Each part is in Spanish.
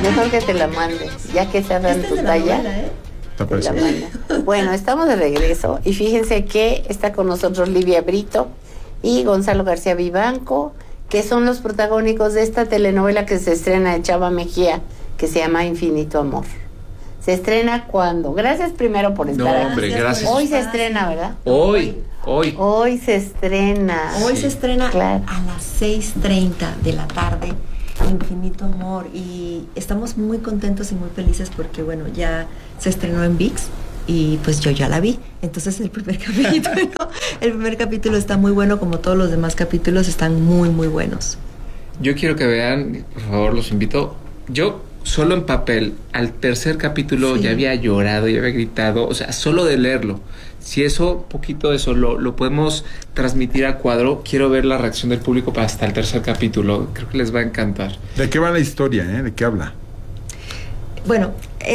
Mejor que te la mande, ya que se hagan tu talla. Te la manda. Bueno, estamos de regreso y fíjense que está con nosotros Livia Brito y Gonzalo García Vivanco, que son los protagónicos de esta telenovela que se estrena de Chava Mejía, que se llama Infinito Amor. ¿Se estrena cuándo? Gracias primero por estar aquí. Hombre, gracias. Hoy se estrena, ¿verdad? Hoy se estrena. Hoy se estrena a las 6:30 de la tarde, Infinito Amor, y estamos muy contentos y muy felices porque, bueno, ya se estrenó en ViX y pues yo ya la vi. Entonces el primer capítulo está muy bueno, como todos los demás capítulos están muy, muy buenos. Yo quiero que vean, por favor, los invito. Yo solo en papel, al tercer capítulo ya había llorado, ya había gritado, o sea, solo de leerlo. Si eso, poquito de eso lo podemos transmitir a cuadro, quiero ver la reacción del público para hasta el tercer capítulo. Creo que les va a encantar. ¿De qué va la historia? ¿De qué habla? Bueno,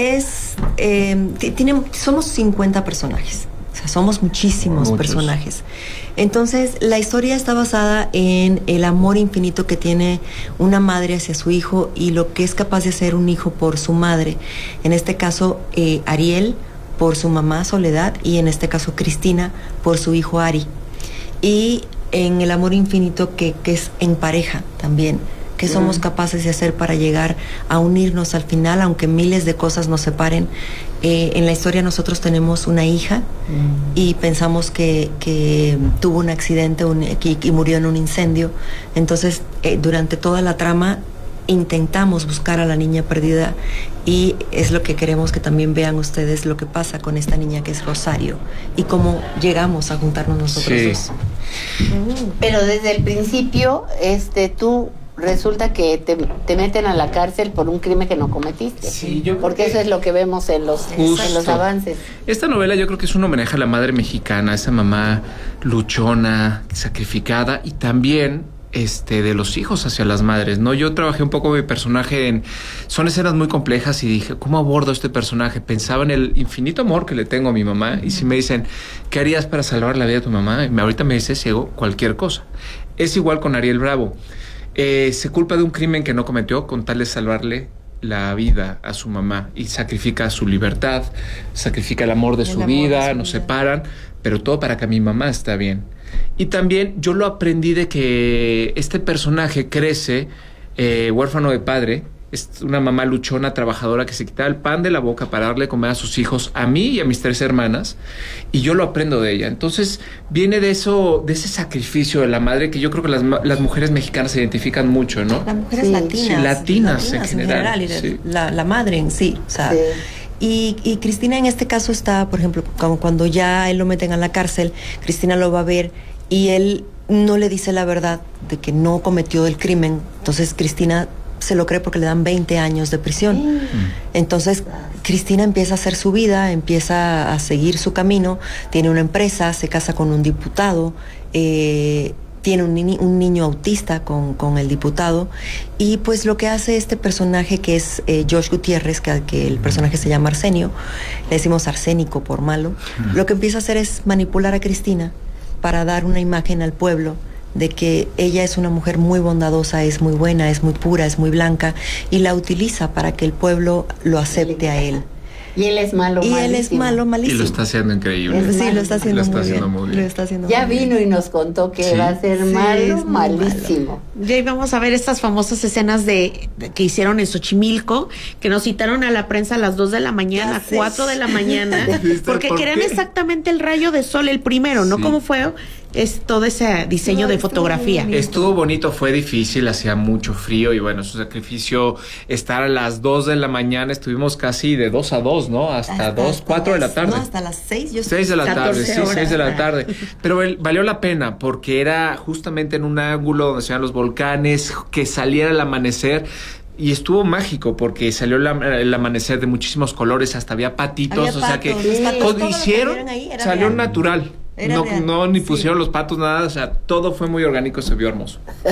somos 50 personajes. O sea, somos muchísimos personajes. Entonces, la historia está basada en el amor infinito que tiene una madre hacia su hijo y lo que es capaz de hacer un hijo por su madre. En este caso, Ariel por su mamá Soledad y en este caso Cristina por su hijo Ari. Y en el amor infinito que es en pareja también. ¿Qué somos capaces de hacer para llegar a unirnos al final, aunque miles de cosas nos separen? En la historia nosotros tenemos una hija y pensamos que tuvo un accidente y murió en un incendio. Entonces, durante toda la trama intentamos buscar a la niña perdida y es lo que queremos que también vean ustedes lo que pasa con esta niña que es Rosario y cómo llegamos a juntarnos nosotros dos. Pero desde el principio, tú resulta que te meten a la cárcel por un crimen que no cometiste. Sí, porque eso es lo que vemos en los avances. Esta novela yo creo que es un homenaje a la madre mexicana, a esa mamá luchona, sacrificada, y también de los hijos hacia las madres, ¿no? Yo trabajé un poco mi personaje son escenas muy complejas y dije, ¿cómo abordo este personaje? Pensaba en el infinito amor que le tengo a mi mamá y si me dicen, ¿qué harías para salvar la vida de tu mamá? Y ahorita me dice, ciego, cualquier cosa. Es igual con Ariel Bravo. Se culpa de un crimen que no cometió con tal de salvarle la vida a su mamá y sacrifica su libertad, sacrifica el amor de su vida, nos separan, pero todo para que mi mamá esté bien. Y también yo lo aprendí de que este personaje crece huérfano de padre. Es una mamá luchona, trabajadora, que se quitaba el pan de la boca para darle comer a sus hijos, a mí y a mis 3 hermanas, y yo lo aprendo de ella. Entonces viene de ese sacrificio de la madre que yo creo que las mujeres mexicanas se identifican mucho, ¿no? Las mujeres latinas en general. La madre en sí, o sea. Sí. Y Cristina en este caso está, por ejemplo, como cuando ya él lo meten a la cárcel, Cristina lo va a ver y él no le dice la verdad de que no cometió el crimen. Entonces Cristina se lo cree porque le dan 20 años de prisión. Entonces Cristina empieza a hacer su vida, empieza a seguir su camino, tiene una empresa, se casa con un diputado, tiene un niño autista con el diputado, y pues lo que hace este personaje que es Josh Gutiérrez, que el personaje se llama Arsenio, le decimos arsénico por malo, lo que empieza a hacer es manipular a Cristina para dar una imagen al pueblo de que ella es una mujer muy bondadosa, es muy buena, es muy pura, es muy blanca, y la utiliza para que el pueblo lo acepte a él. Y él es malo, malísimo. Él es malo, malísimo. Y lo está haciendo increíble. Sí, lo está haciendo muy bien. Ya vino y nos contó que va a ser malo, malísimo. Ya íbamos a ver estas famosas escenas que hicieron en Xochimilco, que nos citaron a la prensa a las 2 de la mañana, 4 de la mañana, porque querían exactamente el rayo de sol, el primero, ¿no? ¿Cómo fue? Es todo ese diseño de fotografía. Estuvo bonito, fue difícil, hacía mucho frío y bueno, su sacrificio, estar a las 2 de la mañana, estuvimos casi de 2 a 2, ¿no? Hasta 4 de la tarde. No, hasta las 6. 6 de la tarde, sí, 6 de la tarde. Pero valió la pena porque era justamente en un ángulo donde se veían los volcanes, que saliera el amanecer. Y estuvo mágico porque salió el amanecer de muchísimos colores, hasta había patitos, o sea que todo hicieron, salió natural. No, ni pusieron los patos, nada, o sea, todo fue muy orgánico, se vio hermoso.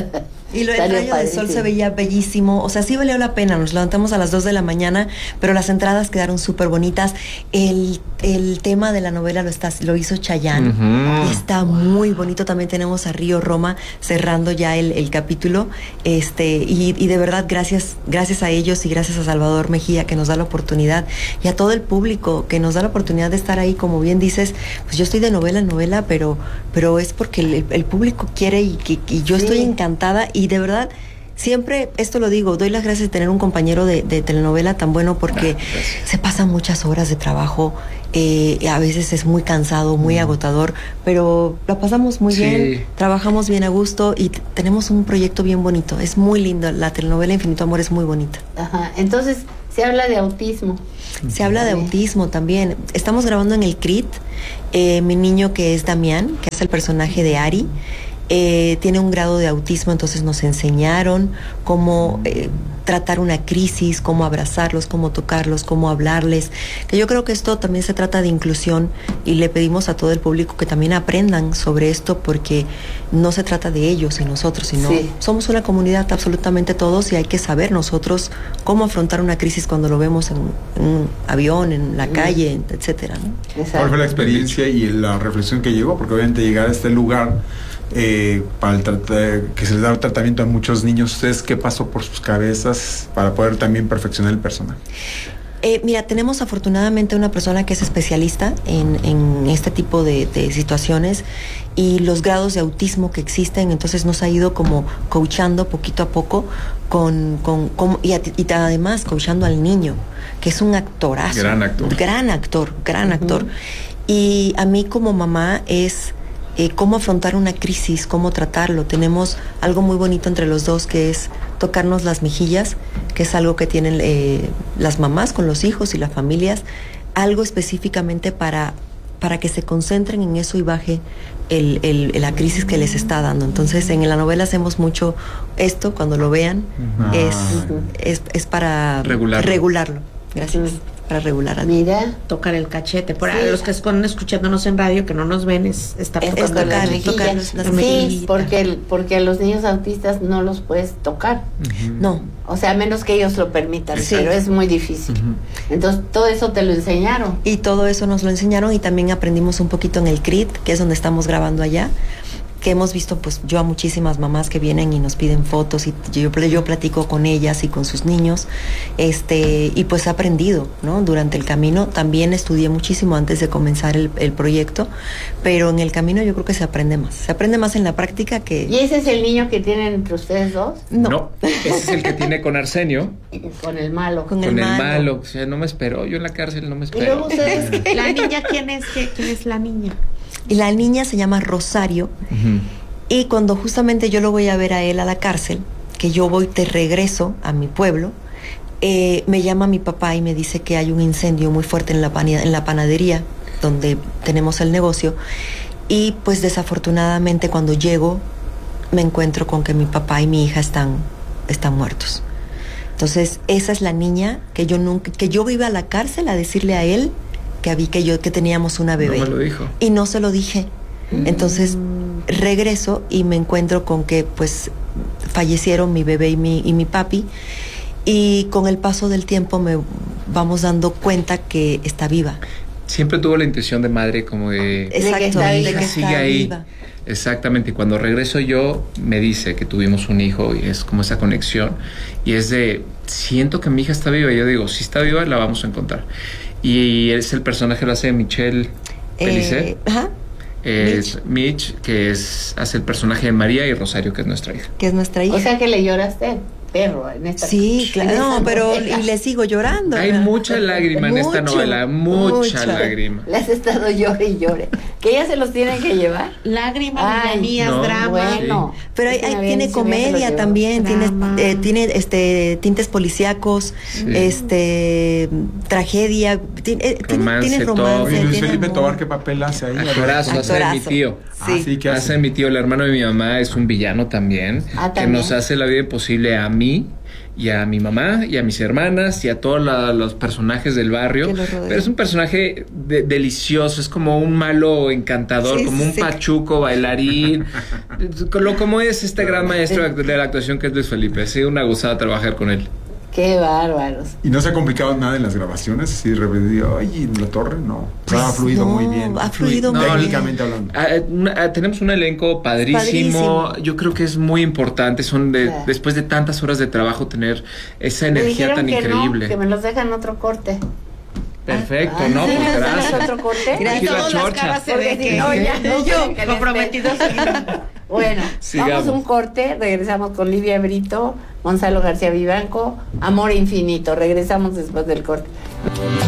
Y el rayo del sol se veía bellísimo, o sea, sí valió la pena. Nos levantamos a las 2 de la mañana, pero las entradas quedaron súper bonitas. El tema de la novela lo hizo Chayanne. Está muy bonito. También tenemos a Río Roma cerrando ya el capítulo. Y de verdad, gracias a ellos y gracias a Salvador Mejía, que nos da la oportunidad, y a todo el público que nos da la oportunidad de estar ahí. Como bien dices, pues yo estoy de novela en novela, pero es porque el público quiere y yo estoy encantada. Y de verdad, siempre, esto lo digo, doy las gracias de tener un compañero de telenovela tan bueno, porque se pasan muchas horas de trabajo, a veces es muy cansado, muy agotador, pero la pasamos muy bien, trabajamos bien a gusto y tenemos un proyecto bien bonito. Es muy lindo, la telenovela Infinito Amor es muy bonita. Ajá, entonces se habla de autismo. Se habla de autismo también. Estamos grabando en el CRIT. Mi niño, que es Damián, que es el personaje de Ari, tiene un grado de autismo, entonces nos enseñaron cómo tratar una crisis, cómo abrazarlos, cómo tocarlos, cómo hablarles, que yo creo que esto también se trata de inclusión, y le pedimos a todo el público que también aprendan sobre esto, porque no se trata de ellos y nosotros, sino somos una comunidad absolutamente todos, y hay que saber nosotros cómo afrontar una crisis cuando lo vemos en un avión, en la calle, etcétera, ¿no? ¿Cuál fue la experiencia y la reflexión que llegó? Porque obviamente llegar a este lugar para que se les da tratamiento a muchos niños, ¿ustedes qué pasó por sus cabezas para poder también perfeccionar el personaje? Mira, tenemos afortunadamente una persona que es especialista en este tipo de situaciones y los grados de autismo que existen, entonces nos ha ido como coachando poquito a poco y además coachando al niño, que es un actorazo. Gran actor. Y a mí como mamá es cómo afrontar una crisis, cómo tratarlo. Tenemos algo muy bonito entre los dos, que es tocarnos las mejillas, que es algo que tienen las mamás con los hijos y las familias, algo específicamente para que se concentren en eso y baje la crisis que les está dando. Entonces, en la novela hacemos mucho esto, cuando lo vean, es para regularlo. Gracias. Para regular. Mira, tocar el cachete. Para los que están escuchándonos en radio, que no nos ven, es tocando las mejillas. Sí, porque a los niños autistas no los puedes tocar. No. O sea, a menos que ellos lo permitan, pero es muy difícil. Entonces, todo eso te lo enseñaron. Y todo eso nos lo enseñaron, y también aprendimos un poquito en el CRIT, que es donde estamos grabando allá, que hemos visto, pues yo a muchísimas mamás que vienen y nos piden fotos, y yo platico con ellas y con sus niños, y pues he aprendido, ¿no? Durante el camino. También estudié muchísimo antes de comenzar el proyecto, pero en el camino yo creo que se aprende más en la práctica que... ¿Y ese es el niño que tienen entre ustedes dos? No, ese es el que tiene con Arsenio. Con el malo. Con el malo. O sea, no me esperó, yo en la cárcel no me esperó. Y luego ustedes... ¿La niña quién es? ¿Quién es la niña? Y la niña se llama Rosario. Y cuando justamente yo lo voy a ver a él a la cárcel, que yo voy de regreso a mi pueblo, me llama mi papá y me dice que hay un incendio muy fuerte en la panadería donde tenemos el negocio. Y pues desafortunadamente cuando llego me encuentro con que mi papá y mi hija están muertos. Entonces esa es la niña que yo iba a la cárcel a decirle a él que teníamos una bebé. No me lo dijo. Y no se lo dije. Entonces regreso y me encuentro con que pues fallecieron mi bebé y mi papi, y con el paso del tiempo me vamos dando cuenta que está viva. Siempre tuvo la intención de madre, como de... Exacto, mi hija sigue ahí. Viva. Exactamente, y cuando regreso yo me dice que tuvimos un hijo, y es como esa conexión, y es de, siento que mi hija está viva, y yo digo, si está viva la vamos a encontrar. Y es el personaje, lo hace Michelle Pellicer. Es Mitch, que hace el personaje de María, y Rosario, que es nuestra hija. O sea que le lloraste perro en esta. Sí, claro, y le sigo llorando. Hay mucha lágrima en esta novela, mucha lágrima. Le has estado llore y llore. Que ya se los tienen que llevar. Lágrimas, villanías, drama. Bueno, sí. Pero tiene comedia también, tiene tintes policíacos, tragedia, tiene romance. ¿Y Luis Felipe Tobar qué papel hace ahí? Actorazo, hace mi tío. Sí. ¿Qué hace mi tío? El hermano de mi mamá es un villano también, que nos hace la vida imposible a mí y a mi mamá y a mis hermanas y a todos los personajes del barrio. Pero es un personaje delicioso, es como un malo encantador, como un pachuco bailarín. Como es este gran maestro de la actuación que es Luis Felipe. Ha sido una gozada trabajar con él. Qué bárbaros. ¿Y no se ha complicado nada en las grabaciones? Si repetido, oye, la torre, no. Pues ha fluido muy bien. Ha fluido muy bien. Técnicamente hablando. Tenemos un elenco padrísimo. Yo creo que es muy importante. Después de tantas horas de trabajo, tener esa energía tan increíble. No, que me los dejan otro corte. Perfecto, pues gracias. ¿Otro corte? Gracias. Todas las caras se ve que yo comprometido. Bueno, sigamos. Vamos a un corte, regresamos con Livia Brito, Gonzalo García Vivanco, Amor Infinito. Regresamos después del corte.